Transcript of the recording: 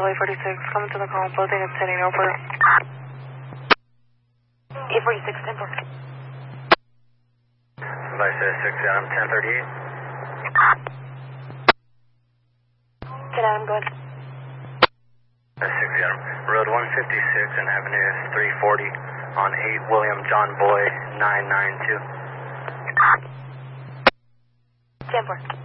Philly 46, coming to the call, building and sending over. 846, 10-4. Somebody says 6 Adam, 1038. 10 Adam, go ahead. 6 Adam. Road 156 and Avenue 340 on 8 William John Boy 992. 10-4.